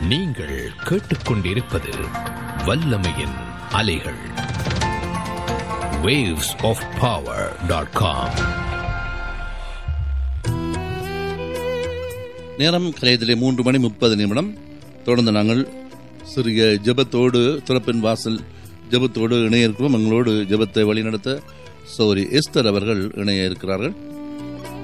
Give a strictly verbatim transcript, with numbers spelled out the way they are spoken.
நீங்கள் கேட்டுக்கொண்டிருப்பது வல்லமையின் அலைகள். waves of power dot com. நேரம் கலையத்திலே மூன்று மணி முப்பது நிமிடம். தொடர்ந்து நாங்கள் சிறிய ஜெபத்தோடு திறப்பின் வாசல் ஜெபத்தோடு இணைய இருக்கிறோம். எங்களோடு ஜெபத்தை வழிநடத்த சௌரி எஸ்தர் அவர்கள் இணைய இருக்கிறார்கள்.